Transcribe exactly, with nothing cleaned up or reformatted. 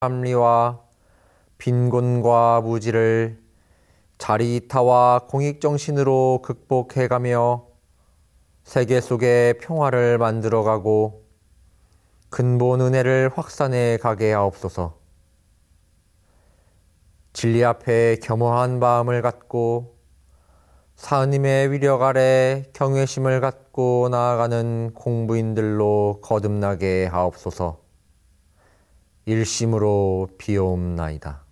합리와 빈곤과 무지를 자리이타와 공익정신으로 극복해가며 세계 속에 평화를 만들어가고 근본 은혜를 확산해 가게 하옵소서. 진리 앞에 겸허한 마음을 갖고 사은님의 위력 아래 경외심을 갖고 나아가는 공부인들로 거듭나게 하옵소서. 일심으로 비옵나이다.